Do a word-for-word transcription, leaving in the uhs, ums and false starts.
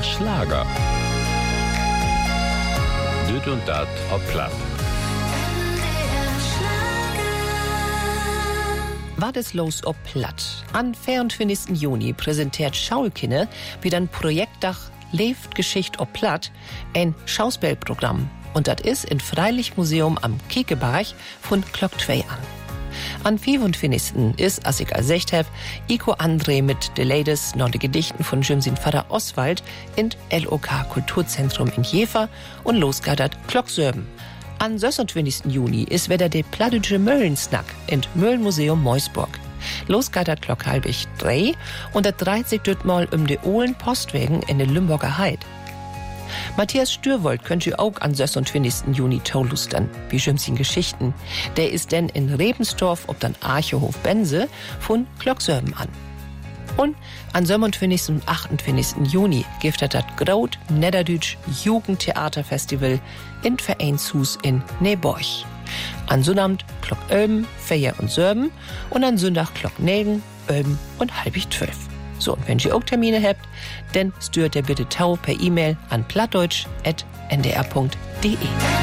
Schlager. Düt und dat ob Platt. War das los ob Platt? Am vierundzwanzigsten Juni präsentiert Schaulkinne wieder ein Projektdach Leeft Geschicht ob Platt, ein Schauspielprogramm. Und das ist im Freilichtmuseum am Kiekeberg von Glock zwei an. Am fünfundzwanzigsten ist, als ich gesagt habe, Iko André mit de Ladies noch die Gedichten von Jimsin Vater Oswald in L O K Kulturzentrum in Jever und losgeht Glock Söben. Am sechsundzwanzigsten Juni ist wieder der Plattdütsche Möllensnack in Möllmuseum Meusburg. Los geht das Glock halbig drei und das dreht sich dort mal um die Ohlen Postwegen in der Lümburger Heid. Matthias Stürwold könnt ihr auch am sechsundzwanzigsten Juni taulustern, wie Jimsin Geschichten. Der ist denn in Rebensdorf ob dann Archehof Bense von Glocksörben an. Und am siebenundzwanzigsten und achtundzwanzigsten Juni gibt es das Graut Niederdütsch Jugendtheaterfestival in Vereinshus in Neborg. An Sonnabend Glock Öben, Feier und Sörben und an Sonntag Glock Negen, Öben und halbig zwölf. So, und wenn ihr auch Termine habt, dann stört ihr bitte Tau per E-Mail an plattdeutsch at n d r punkt d e.